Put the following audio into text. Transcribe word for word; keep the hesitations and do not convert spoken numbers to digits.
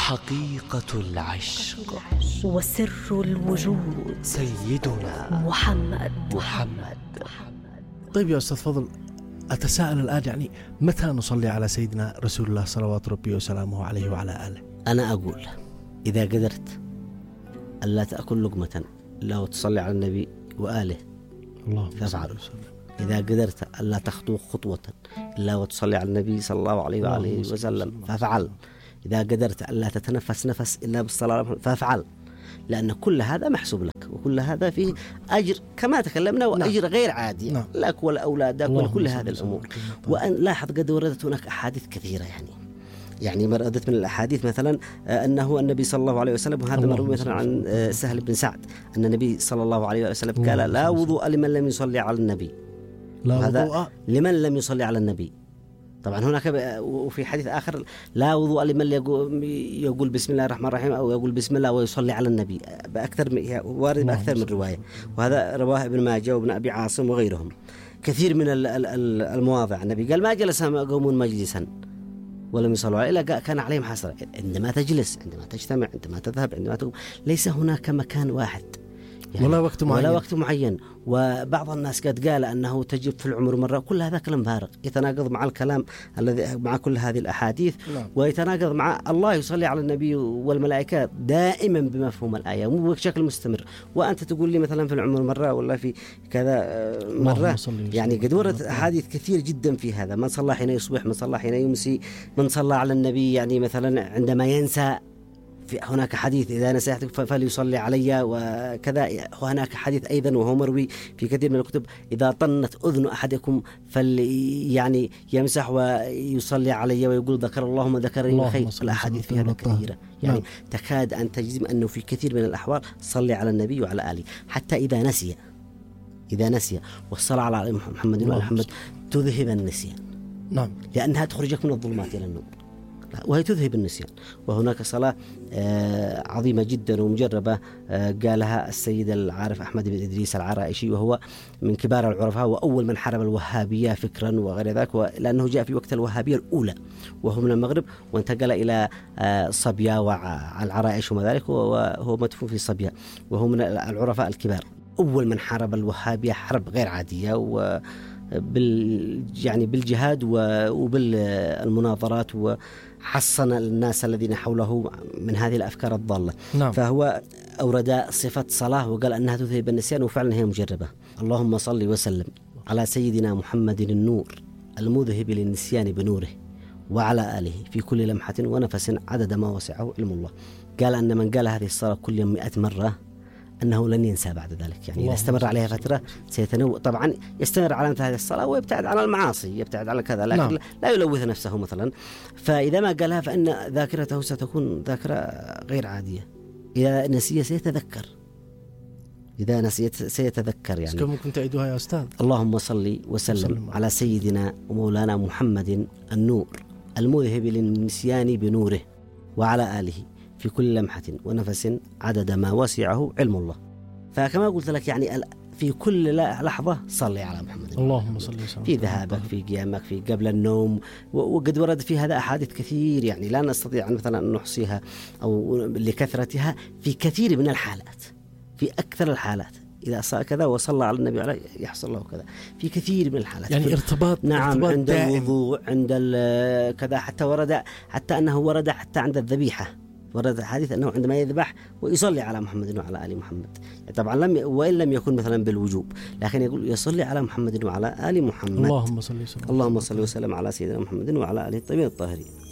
حقيقة العشق وسر الوجود سيدنا محمد محمد. طيب يا أستاذ فضل، أتساءل الآن يعني متى نصلي على سيدنا رسول الله صلوات ربي وسلامه عليه وعلى آله؟ أنا أقول إذا قدرت ألا تأكل لقمة إلا وتصلي على النبي وآله فافعل. إذا قدرت ألا تخطو خطوة إلا وتصلي على النبي صلى الله عليه وآله وسلم فافعل. إذا قدرت ألا تتنفس نفس إلا بالصلاة على محمد فافعل، لأن كل هذا محسوب لك وكل هذا فيه أجر كما تكلمنا، وأجر غير عادي نعم. لك ولأولادك ولكل هذه الأمور. وأن لاحظ قد وردت هناك أحاديث كثيرة يعني يعني وردت من الأحاديث مثلا أنه النبي صلى الله عليه وسلم، وهذا مروي مثلا عن سهل بن سعد أن النبي صلى الله عليه وسلم قال لا وضوء لمن لم يصلي على النبي، لا هذا وضوء لمن لم يصلي على النبي. طبعا هناك وفي حديث آخر لا وضوء لمن يقول بسم الله الرحمن الرحيم أو يقول بسم الله ويصلي على النبي، بأكثر من وارد بأكثر من رواية، وهذا رواه ابن ماجه وابن أبي عاصم وغيرهم. كثير من المواضع النبي قال ما جلس قوم مجلسا ولم يصلوا عليه إلا كان عليهم حسرة. عندما تجلس، عندما تجتمع، عندما تذهب، عندما تقوم، ليس هناك مكان واحد يعني ولا وقت معين ولا وقت معين. وبعض الناس قد قال أنه تجب في العمر مرة، كل هذا كلام فارغ يتناقض مع الكلام الذي مع كل هذه الأحاديث. نعم. ويتناقض مع الله يصلي على النبي والملائكة دائما بمفهوم الآية مو بشكل مستمر، وأنت تقول لي مثلا في العمر مرة ولا في كذا مرة. يعني قد وردت أحاديث كثير جدا في هذا، من صلى حين يصبح، من صلى حين يمسي، من صلى على النبي يعني مثلا عندما ينسى. في هناك حديث إذا نسيت فليصلي علي وكذا. هناك حديث أيضا وهو مروي في كثير من الكتب إذا طنت أذن أحدكم فل يعني يمسح ويصلي علي ويقول ذكر اللهم ذكرني خير. الأحاديث في هذا كثيرة يعني نعم. تكاد أن تجزم أنه في كثير من الأحوال صلي على النبي وعلى آله، حتى إذا نسي إذا نسي والصلاة على محمد وعلى محمد تذهب النسيان. نعم. لأنها تخرجك من الظلمات إلى النور وهي تذهب النسيان. وهناك صلاة عظيمة جدا ومجربة قالها السيد العارف أحمد بن إدريس العرائشي، وهو من كبار العرفاء وأول من حارب الوهابية فكرا وغير ذلك، لأنه جاء في وقت الوهابية الأولى وهو من المغرب وانتقل إلى صبيا وعلى العرائش وما ذلك، وهو مدفون في صبيا وهو من العرفاء الكبار. أول من حارب الوهابية حرب غير عادية و بال يعني بالجهاد وبالمناظرات، وحصن الناس الذين حوله من هذه الأفكار الضالة. نعم. فهو أورد صفة صلاة وقال أنها تذهب النسيان، وفعلا هي مجربة. اللهم صل وسلم على سيدنا محمد النور المذهب للنسيان بنوره وعلى آله في كل لمحة ونفس عدد ما وسعه علم الله. قال أن من قال هذه الصلاة كل يوم مئة مرة أنه لن ينسى بعد ذلك، يعني إذا استمر عليها فترة سيتنوع. طبعا يستمر على مثل هذه الصلاة ويبتعد عن المعاصي، يبتعد على كذا، لكن نعم. لا يلوث نفسه مثلا. فإذا ما قالها فإن ذاكرته ستكون ذاكرة غير عادية. إذا نسي سيتذكر، إذا نسيت سيتذكر. يعني كم ممكن تعيدها يا أستاذ؟ اللهم صل وسلم, وسلم على سيدنا ومولانا محمد النور المذهب للنسيان بنوره وعلى آله في كل لمحة ونفس عدد ما وسعه علم الله. فكما قلت لك يعني في كل لحظة صلي على محمد. اللهم صل وسلم في ذهابك، في قيامك، في قبل النوم. وقد ورد في هذا أحاديث كثير يعني لا نستطيع مثلا أن نحصيها أو لكثرتها، في كثير من الحالات، في أكثر الحالات إذا صار كذا وصلى على النبي عليه يحصل له كذا، في كثير من الحالات. يعني ارتباط. نعم ارتباط عند دائم. الوضوء، عند كذا، حتى ورد حتى أنه ورد حتى عند الذبيحة. ورد الحديث أنه عندما يذبح ويصلي على محمد وعلى آل محمد. طبعا لم وإن لم يكن مثلا بالوجوب، لكن يقول يصلي على محمد وعلى آل محمد. اللهم صل وسلم اللهم صل وسلم على سيدنا محمد وعلى آله الطيبين الطاهرين.